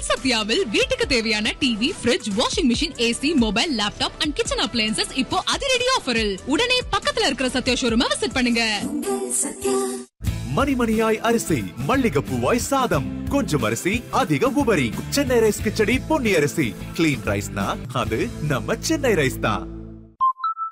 சத்யாவில் வீட்டுக்கு தேவையான TV, fridge, washing machine, AC, mobile, laptop and kitchen appliances இப்போ அதிரடி ஆஃபரில். உடனே பக்கத்துல இருக்கிற சத்யா ஷோரூமை விசிட் பண்ணுங்க. மணிமணியாய் அரிசி, மல்லிகைப்பூவாய் சாதம், கொஞ்சம் அரிசி அதிக உபரி. சென்னை ரைஸ் கிச்சடி பொன்னி அரிசி. கிளீன் ரைஸ்னா அது நம்ம சென்னை ரைஸ் தான்.